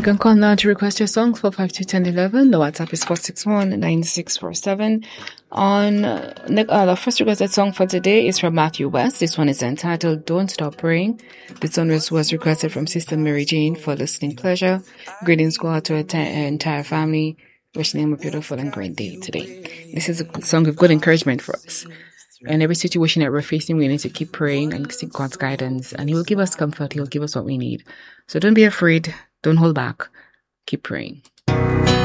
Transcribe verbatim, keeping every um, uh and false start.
You can call now to request your songs for five two ten eleven. The WhatsApp is four six one nine six four seven. On uh, the first requested song for today is from Matthew West. This one is entitled Don't Stop Praying. This one was, was requested from Sister Mary Jane for listening pleasure. Greetings go out to her entire family. Wishing them a beautiful and great day today. This is a song of good encouragement for us. In every situation that we're facing, we need to keep praying and seek God's guidance. And He will give us comfort. He'll give us what we need. So don't be afraid. Don't hold back. Keep praying.